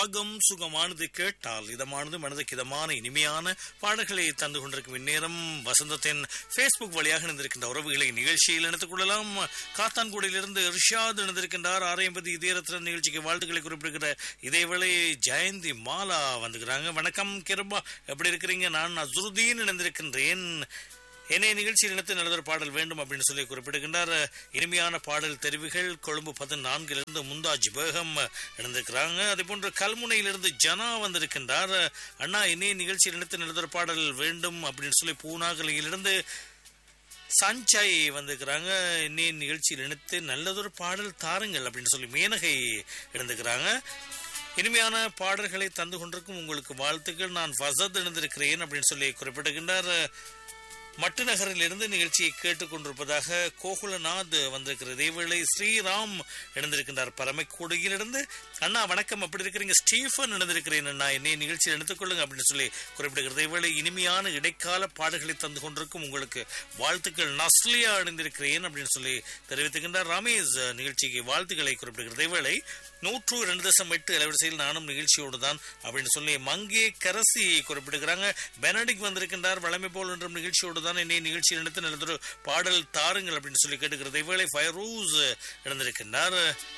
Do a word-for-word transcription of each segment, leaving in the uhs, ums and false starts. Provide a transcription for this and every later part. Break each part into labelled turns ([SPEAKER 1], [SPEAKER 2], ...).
[SPEAKER 1] ராகம் சுகமானது கேட்டால் இதமானது மனதுக்கு இதமான இனிமையான பாடல்களை தந்து கொண்டிருக்கும் இந்நேரம் வசந்தத்தின் பேஸ்புக் வழியாக இணைந்திருக்கின்ற உறவுகளை நிகழ்ச்சியில் இணைத்துக் கொள்ளலாம். காத்தான்குடியிலிருந்து ரிஷாத் இணைந்திருக்கின்றார். ஆரையம்பதி இதயரத்ன நிகழ்ச்சிக்கு வாழ்த்துக்களை குறிப்பிடுகிற இதேவேளை ஜெயந்தி மாலா வந்துக்கிறாங்க. வணக்கம் கிருபா, எப்படி இருக்கிறீங்க? நான் அசுருதீன் இணைந்திருக்கின்றேன். என்னை நிகழ்ச்சியில் இணைத்து நல்லதொரு பாடல் வேண்டும் அப்படின்னு சொல்லி குறிப்பிடுகின்றார். இனிமையான பாடல் தெரிவுகள் கொழும்பு பதினான்கிலிருந்து முந்தாஜ் பேகம் இணைந்திருக்கிறாங்க. அதே போன்று கல்முனையிலிருந்து ஜனா வந்திருக்கின்றார். அண்ணா என்னை நிகழ்ச்சியில் இணைத்து நல்லதொரு பாடல் வேண்டும் அப்படின்னு சொல்லி பூனாகலையிலிருந்து சஞ்சாய் வந்திருக்கிறாங்க. என்னை நிகழ்ச்சியில் இணைத்து நல்லதொரு பாடல் தாருங்கள் அப்படின்னு சொல்லி மேனகை இணைந்திருக்கிறாங்க. இனிமையான பாடல்களை தந்து கொண்டிருக்கும் உங்களுக்கு வாழ்த்துக்கள். நான் ஃபசத் இணைந்திருக்கிறேன் அப்படின்னு சொல்லி குறிப்பிடுகின்றார். மட்டு நகரில் இருந்து நிகழ்ச்சியை கேட்டுக் கொண்டிருப்பதாக கோகுலநாத் வந்திருக்கிறது. இதேவேளை ஸ்ரீராம் இணைந்திருக்கின்றார் பரமக்குடியிலிருந்து. அண்ணா வணக்கம், எப்படி இருக்கிறீங்க? ஸ்டீஃபன் இணைந்திருக்கிறேன் அண்ணா, என்னை நிகழ்ச்சியில் எடுத்துக் கொள்ளுங்க அப்படின்னு சொல்லி குறிப்பிடுகிறது. இதேவேளை இனிமையான இடைக்கால பாடல்களை தந்து கொண்டிருக்கும் உங்களுக்கு வாழ்த்துக்கள். நஸ்லியா இணைந்திருக்கிறேன் அப்படின்னு சொல்லி தெரிவித்துக்கின்றார். ரமேஷ் நிகழ்ச்சிக்கு வாழ்த்துக்களை குறிப்பிடுகிறது. இதேவேளை நூற்று இரண்டு தசம் எட்டு அலைவரிசையில் நானும் நிகழ்ச்சியோடு தான் அப்படின்னு சொல்லி மங்கே கரசி குறிப்பிடுகிறாங்க. பெனடிக் வந்திருக்கின்றார். வளமை போல் என்றும் நிகழ்ச்சியோடு தான் என்னை நிகழ்ச்சியில் எடுத்து நல்லதொரு பாடல் தாருங்கள் அப்படின்னு சொல்லி கேட்டுக்கிறது. இவ்வேளை ஃபைரூஸ் இணைந்திருக்கின்றார்.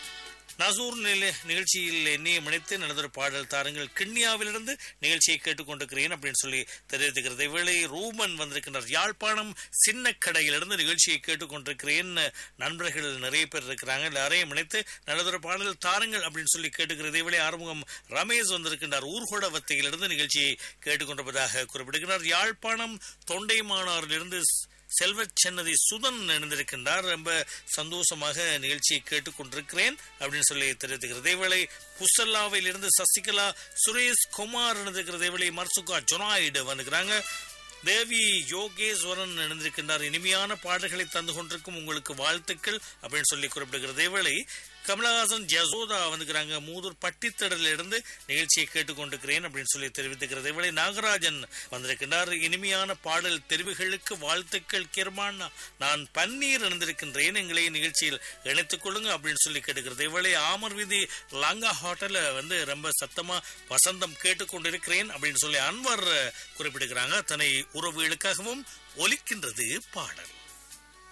[SPEAKER 1] நசூர் நிகழ்ச்சியில் என்னையை இணைத்து நல்லதொரு பாடல் தாருங்கள். கிண்ணியாவிலிருந்து நிகழ்ச்சியை கேட்டுக்கொண்டிருக்கிறேன் அப்படின்னு சொல்லி தெரிவித்துக்கிறது. இவ்வேளை ரூபன் வந்திருக்கின்றார். யாழ்ப்பாணம் சின்ன கடையிலிருந்து நிகழ்ச்சியை கேட்டுக்கொண்டிருக்கிறேன். நண்பர்கள் நிறைய பேர் இருக்கிறாங்க, எல்லாரையும் இணைத்து நல்லதொரு பாடல் தாருங்கள் அப்படின்னு சொல்லி கேட்டுக்கிறது. இவ்வேளை ஆறுமுகம் ரமேஷ் வந்திருக்கின்றார். ஊர்கோடவத்தையிலிருந்து நிகழ்ச்சியை கேட்டுக்கொண்டிருப்பதாக குறிப்பிடுகிறார். யாழ்ப்பாணம் தொண்டைமானாரிலிருந்து செல்வ சென்னதி சுதன் இணைந்திருக்கின்றார். ரொம்ப சந்தோஷமாக நிகழ்ச்சியை கேட்டுக்கொண்டிருக்கிறேன் அப்படின்னு சொல்லி தெரிவித்துக்கிறது. இதேவேளை புசல்லாவில் இருந்து சசிகலா சுரேஷ் குமார் இணைந்திருக்கிறது. இதேவேளை மர்சுகா ஜொனாய்டு வந்துக்கிறாங்க. தேவி யோகேஸ்வரன் இணைந்திருக்கின்றார். இனிமையான பாடல்களை தந்து கொண்டிருக்கும் உங்களுக்கு வாழ்த்துக்கள் அப்படின்னு சொல்லி குறிப்பிடுகிறது. இதேவேளை கமலஹாசன் ஜசோதா வந்துக்கிறாங்க. மூதூர் பட்டித்தடலில் இருந்து நிகழ்ச்சியை கேட்டுக்கொண்டிருக்கிறேன் அப்படின்னு சொல்லி தெரிவித்துக்கிறது. இவளை நாகராஜன் வந்திருக்கின்றார். இனிமையான பாடல் தெரிவுகளுக்கு வாழ்த்துக்கள் கிருமானா, நான் பன்னீர் இணைந்திருக்கின்றேன், எங்களை நிகழ்ச்சியில் இணைத்துக் கொள்ளுங்க அப்படின்னு சொல்லி கேட்டுக்கிறது. இவளை ஆமர் வீதி லாங்கா ஹோட்டல வந்து ரொம்ப சத்தமா வசந்தம் கேட்டுக்கொண்டிருக்கிறேன் அப்படின்னு சொல்லி அன்வர் குறிப்பிடுகிறாங்க. தன்னை உறவுகளுக்காகவும் ஒலிக்கின்றது பாடல்.